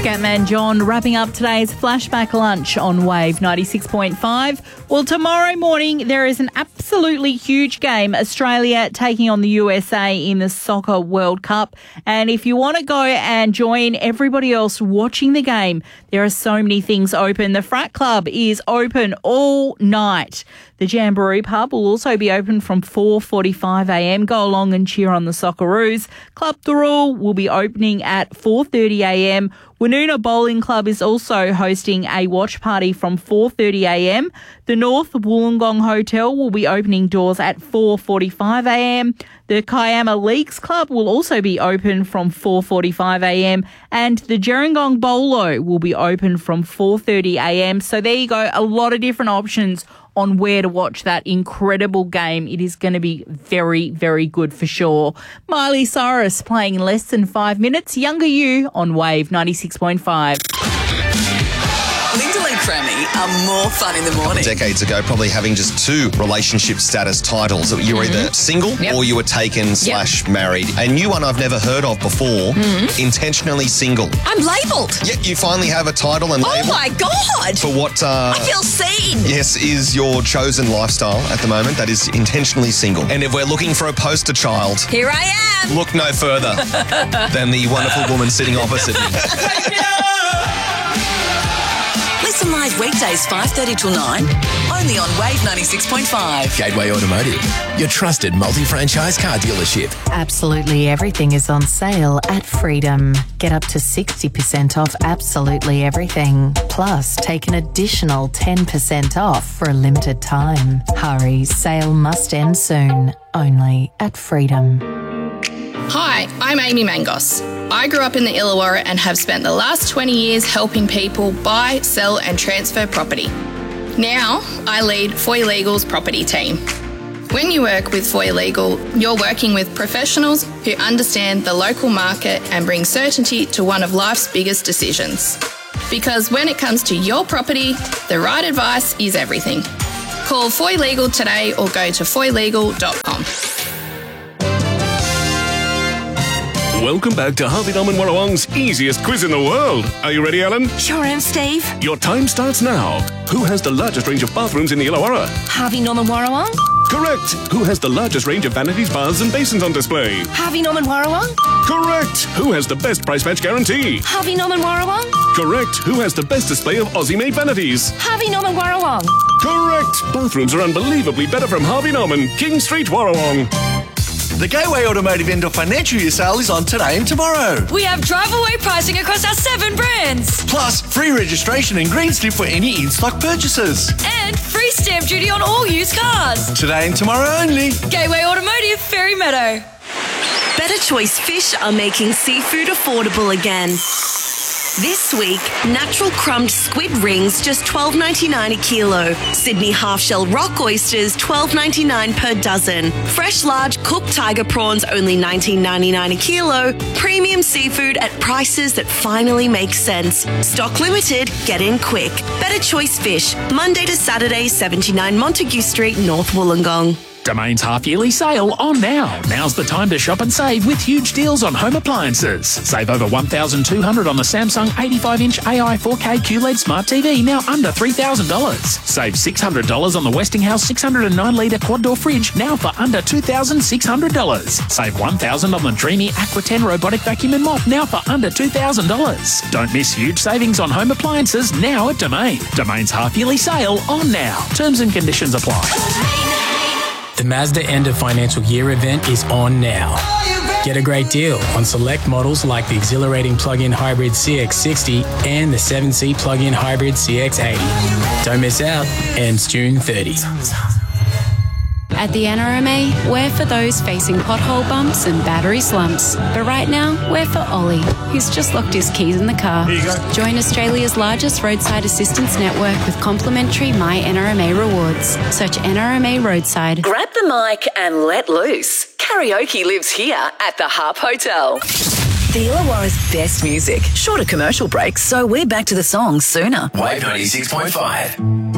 Scatman John wrapping up today's flashback lunch on Wave 96.5. Well, tomorrow morning there is an absolutely huge game, Australia taking on the USA in the Soccer World Cup. And if you want to go and join everybody else watching the game, there are so many things open. The Frat Club is open all night. The Jamboree Pub will also be open from 4:45am. Go along and cheer on the Socceroos. Club Thurul will be opening at 4:30am. Woonona Bowling Club is also hosting a watch party from 4:30am. The North Wollongong Hotel will be opening doors at 4:45am. The Kiama Leagues Club will also be open from 4:45am. And the Gerringong Bolo will be open from 4:30am. So there you go, a lot of different options on where to watch that incredible game. It is going to be very, very good for sure. Miley Cyrus playing in less than 5 minutes. Younger You on Wave 96.5. Lyndall and Crammy are more fun in the morning. Decades ago, probably having just two relationship status titles. You were either single or you were taken / married. A new one I've never heard of before, intentionally single. I'm labelled. Yeah, you finally have a title and label. Oh my God. For what... I feel seen. Yes, is your chosen lifestyle at the moment. That is intentionally single. And if we're looking for a poster child... Here I am. Look no further than the wonderful woman sitting opposite me. Listen live weekdays 5:30 till 9, only on Wave 96.5. Gateway Automotive, your trusted multi-franchise car dealership. Absolutely everything is on sale at Freedom. Get up to 60% off absolutely everything. Plus, take an additional 10% off for a limited time. Hurry, sale must end soon. Only at Freedom. Hi, I'm Amy Mangos. I grew up in the Illawarra and have spent the last 20 years helping people buy, sell and transfer property. Now, I lead Foy Legal's property team. When you work with Foy Legal, you're working with professionals who understand the local market and bring certainty to one of life's biggest decisions. Because when it comes to your property, the right advice is everything. Call Foy Legal today or go to foylegal.com. Welcome back to Harvey Norman Warrawong's easiest quiz in the world. Are you ready, Alan? Sure am, Steve. Your time starts now. Who has the largest range of bathrooms in the Illawarra? Harvey Norman Warrawong. Correct. Who has the largest range of vanities, baths and basins on display? Harvey Norman Warrawong. Correct. Who has the best price match guarantee? Harvey Norman Warrawong. Correct. Who has the best display of Aussie-made vanities? Harvey Norman Warrawong. Correct. Bathrooms are unbelievably better from Harvey Norman, King Street, Warrawong. The Gateway Automotive End of Financial Year sale is on today and tomorrow. We have drive-away pricing across our 7 brands. Plus, free registration and green slip for any in-stock purchases. And free stamp duty on all used cars. Today and tomorrow only. Gateway Automotive, Ferry Meadow. Better Choice Fish are making seafood affordable again. This week, natural crumbed squid rings just $12.99 a kilo. Sydney half-shell rock oysters $12.99 per dozen. Fresh large cooked tiger prawns only $19.99 a kilo. Premium seafood at prices that finally make sense. Stock limited, get in quick. Better Choice Fish, Monday to Saturday, 79 Montague Street, North Wollongong. Domain's half-yearly sale on now. Now's the time to shop and save with huge deals on home appliances. Save over $1,200 on the Samsung 85-inch AI 4K QLED Smart TV, now under $3,000. Save $600 on the Westinghouse 609-litre quad-door fridge, now for under $2,600. Save $1,000 on the Dreamy Aqua 10 robotic vacuum and mop, now for under $2,000. Don't miss huge savings on home appliances now at Domain. Domain's half-yearly sale on now. Terms and conditions apply. The Mazda End of Financial Year event is on now. Get a great deal on select models like the exhilarating plug-in hybrid CX-60 and the 7-seat plug-in hybrid CX-80. Don't miss out. Ends June 30. At the NRMA, we're for those facing pothole bumps and battery slumps. But right now, we're for Ollie, who's just locked his keys in the car. Here you go. Join Australia's largest roadside assistance network with complimentary My NRMA rewards. Search NRMA Roadside. Grab the mic and let loose. Karaoke lives here at the Harp Hotel. The Illawarra's best music. Shorter commercial breaks, so we're back to the songs sooner. Wave 96.5.